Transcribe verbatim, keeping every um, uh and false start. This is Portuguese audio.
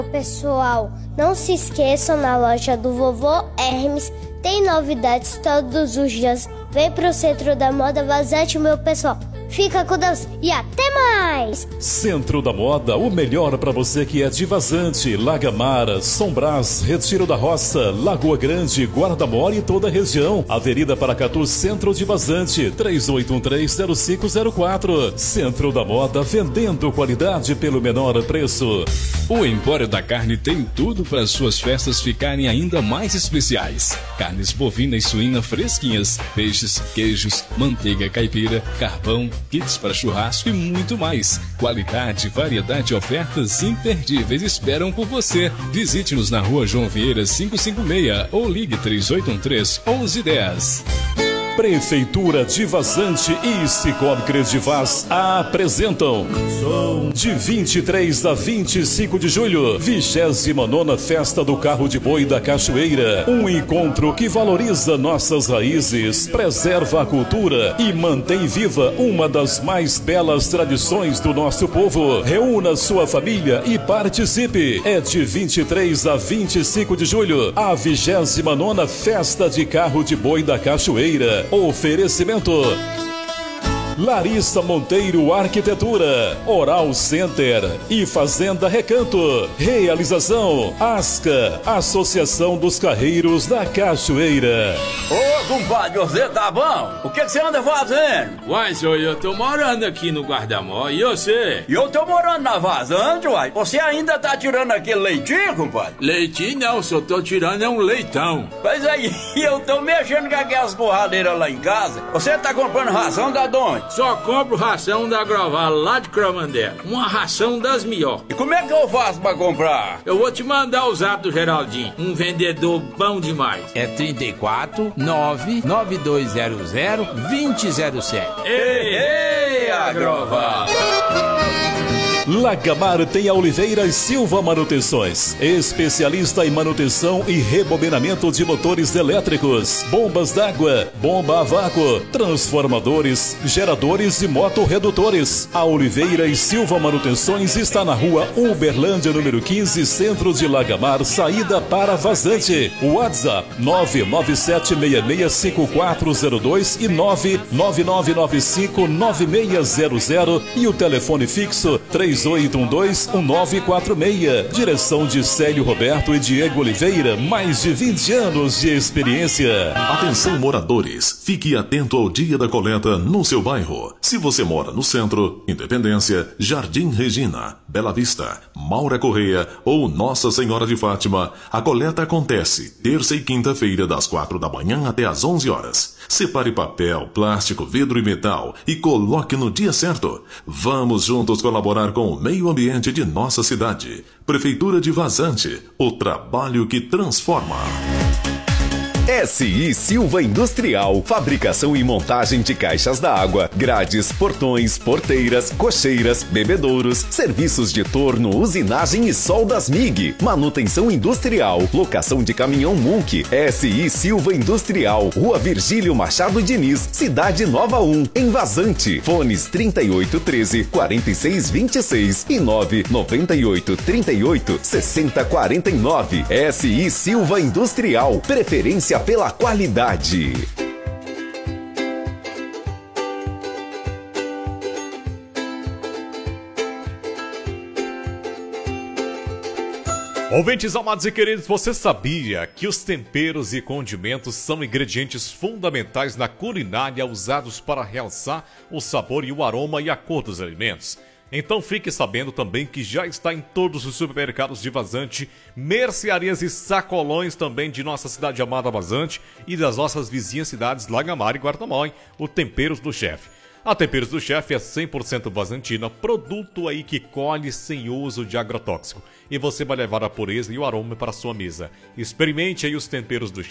Pessoal, não se esqueçam, na loja do Vovô Hermes tem novidades todos os dias. Vem pro Centro da Moda Vazante, meu pessoal. Fica com Deus e até mais! Centro da Moda, o melhor para você que é de Vazante, Lagamar, São Brás, Retiro da Roça, Lagoa Grande, Guarda-Mor e toda a região. Avenida Paracatu, Centro de Vazante, três oito um três, zero cinco zero quatro. Centro da Moda, vendendo qualidade pelo menor preço. O Empório da Carne tem tudo para suas festas ficarem ainda mais especiais. Carnes bovina e suína fresquinhas, peixes, queijos, manteiga caipira, carvão, kits para churrasco e muito mais. Qualidade, variedade e ofertas imperdíveis esperam por você. Visite-nos na rua João Vieira quinhentos e cinquenta e seis ou ligue três oito um três, um um um zero. Prefeitura de Vazante e Cicobi Credivaz apresentam de vinte e três a vinte e cinco de julho, vigésima nona Festa do Carro de Boi da Cachoeira. Um encontro que valoriza nossas raízes, preserva a cultura e mantém viva uma das mais belas tradições do nosso povo. Reúna sua família e participe. É de vinte e três a vinte e cinco de julho, a vigésima nona Festa de Carro de Boi da Cachoeira. Oferecimento Larissa Monteiro Arquitetura, Oral Center e Fazenda Recanto. Realização Asca, Associação dos Carreiros da Cachoeira. Ô, compadre, você tá bom? O que, que você anda fazendo? Uai, senhor, eu tô morando aqui no Guarda-Mor, e você? E eu tô morando na Vazante, uai. Você ainda tá tirando aquele leitinho, compadre? Leitinho não, só tô tirando é um leitão. Mas aí, eu tô mexendo com aquelas borradeiras lá em casa. Você tá comprando ração da onde? Só compro ração da Groval lá de Cromandela. Uma ração das melhores. E como é que eu faço pra comprar? Eu vou te mandar o zap do Geraldinho. Um vendedor bom demais. É trinta e quatro, nove nove dois zero zero, dois zero zero sete. Ei, ei, Agroval! Lagamar tem a Oliveira e Silva Manutenções, especialista em manutenção e rebobinamento de motores elétricos, bombas d'água, bomba a vácuo, transformadores, geradores e motorredutores. A Oliveira e Silva Manutenções está na rua Uberlândia, número quinze, centro de Lagamar, saída para Vazante. WhatsApp nove nove sete seis seis cinco quatro zero dois e nove nove nove nove cinco nove seis zero zero e o telefone fixo três oito um dois um nove quatro seis. Direção de Célio Roberto e Diego Oliveira, mais de vinte anos de experiência. Atenção moradores, fique atento ao dia da coleta no seu bairro. Se você mora no centro, Independência, Jardim Regina, Bela Vista, Maura Correia ou Nossa Senhora de Fátima, a coleta acontece terça e quinta-feira das quatro da manhã até às onze horas. Separe papel, plástico, vidro e metal e coloque no dia certo. Vamos juntos colaborar com o meio ambiente de nossa cidade. Prefeitura de Vazante, o trabalho que transforma. S I Silva Industrial, fabricação e montagem de caixas d'água, grades, portões, porteiras, cocheiras, bebedouros, serviços de torno, usinagem e soldas M I G, manutenção industrial, locação de caminhão Munk. S I Silva Industrial, Rua Virgílio Machado Diniz, Cidade Nova um, em Vazante. Fones trinta e oito treze, quarenta e seis vinte e seis e nove noventa e oito trinta e oito sessenta quarenta e nove. S I Silva Industrial, preferência pela qualidade. Ouvintes amados e queridos, você sabia que os temperos e condimentos são ingredientes fundamentais na culinária usados para realçar o sabor e o aroma e a cor dos alimentos? Então fique sabendo também que já está em todos os supermercados de Vazante, mercearias e sacolões também de nossa cidade amada Vazante e das nossas vizinhas cidades Lagamar e Guarda-Mor, o Temperos do Chefe. A Temperos do Chefe é cem por cento vazantina, produto aí que colhe sem uso de agrotóxico. E você vai levar a pureza e o aroma para a sua mesa. Experimente aí os temperos do